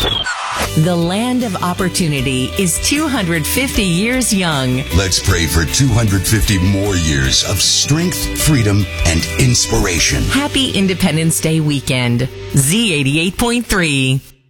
The land of opportunity is 250 years young. Let's pray for 250 more years of strength, freedom, and inspiration. Happy Independence Day weekend. Z88.3.